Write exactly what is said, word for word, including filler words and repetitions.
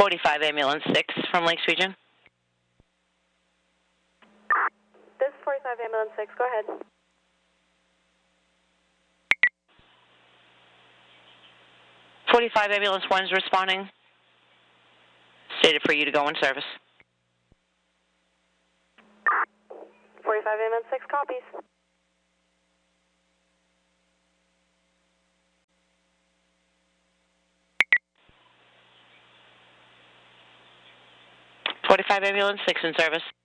forty-five Ambulance six from Lakes Region. This is forty-five Ambulance six, go ahead. forty-five Ambulance one is responding. Stated for you to go in service. forty-five Ambulance six copies. forty-five Ambulance six in service.